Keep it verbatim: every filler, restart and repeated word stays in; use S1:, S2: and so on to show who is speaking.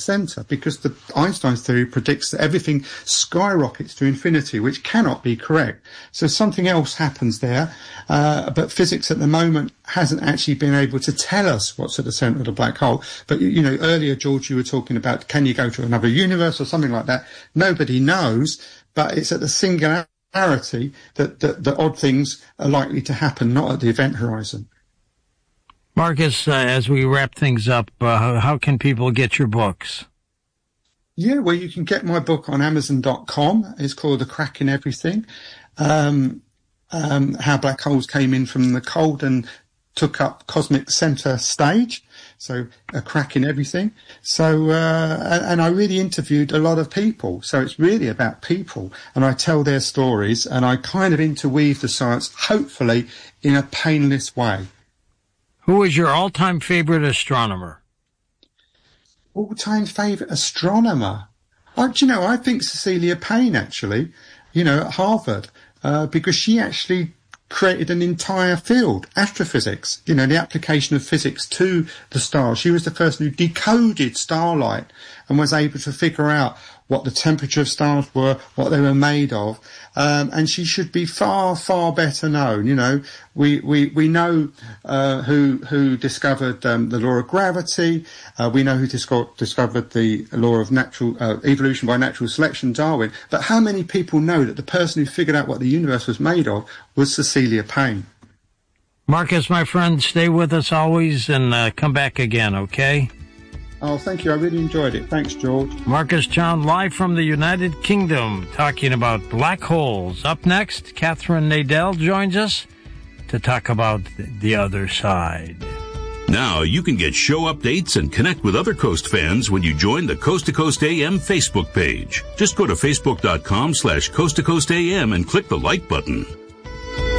S1: centre, because the Einstein's theory predicts that everything skyrockets to infinity, which cannot be correct. So something else happens there, uh, but physics at the moment hasn't actually been able to tell us what's at the centre of the black hole. But, you know, earlier, George, you were talking about, can you go to another universe or something like that? Nobody knows, but it's at the singularity that, that, that odd things are likely to happen, not at the event horizon.
S2: Marcus, uh, as we wrap things up, uh, how, how can people get your books?
S1: Yeah, well, you can get my book on amazon dot com. It's called A Crack in Everything. Um, um, how black holes came in from the cold and took up cosmic center stage. So a crack in everything. So, uh, and, and I really interviewed a lot of people. So it's really about people, and I tell their stories, and I kind of interweave the science, hopefully in a painless way.
S2: Who is your all-time favorite astronomer?
S1: All-time favourite astronomer? Oh, do you know, I think Cecilia Payne, actually, you know, at Harvard, uh, because she actually created an entire field, astrophysics, you know, the application of physics to the stars. She was the person who decoded starlight and was able to figure out what the temperature of stars were, what they were made of. Um, and she should be far, far better known. You know, we, we, we know, uh, who, who discovered, um, the law of gravity. Uh, we know who disco- discovered the law of natural, uh, evolution by natural selection, Darwin. But how many people know that the person who figured out what the universe was made of was Cecilia Payne?
S2: Marcus, my friend, stay with us always and, uh, come back again, okay?
S1: Oh, thank you. I really enjoyed it. Thanks, George.
S2: Marcus Chown, live from the United Kingdom, talking about black holes. Up next, Catherine Nadell joins us to talk about the other side.
S3: Now you can get show updates and connect with other Coast fans when you join the Coast to Coast A M Facebook page. Just go to facebook dot com slash Coast to Coast A M and click the like button.